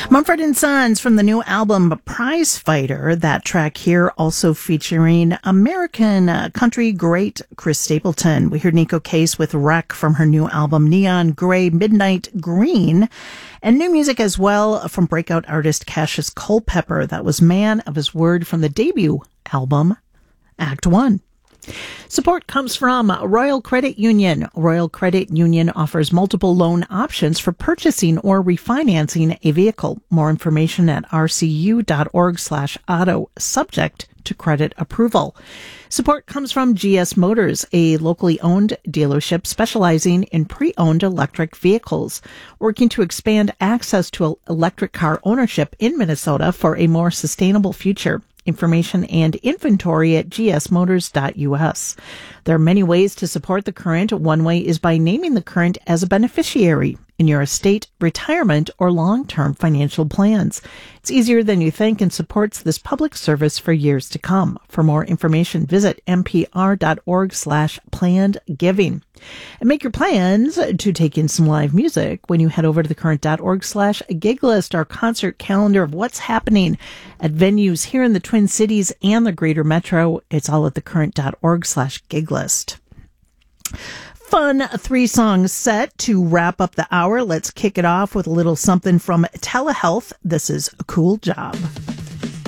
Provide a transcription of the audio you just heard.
Mumford & Sons from the new album Prize Fighter. That track here also featuring American country great Chris Stapleton. We heard Nico Case with Wreck from her new album Neon Gray Midnight Green. And new music as well from breakout artist Cassius Culpepper. That was Man of His Word from the debut album Act 1. Support comes from Royal Credit Union. Royal Credit Union offers multiple loan options for purchasing or refinancing a vehicle. More information at rcu.org/auto, subject to credit approval. Support comes from GS Motors, a locally owned dealership specializing in pre-owned electric vehicles, working to expand access to electric car ownership in Minnesota for a more sustainable future. Information and inventory at gsmotors.us. There are many ways to support The Current. One way is by naming The Current as a beneficiary in your estate, retirement, or long-term financial plans. It's easier than you think and supports this public service for years to come. For more information, visit npr.org/planned giving. And make your plans to take in some live music when you head over to thecurrent.org/giglist, our concert calendar of what's happening at venues here in the Twin Cities and the greater metro. It's all at thecurrent.org/giglist. Fun 3-song set to wrap up the hour. Let's kick it off with a little something from Telehealth. This is A Cool Job.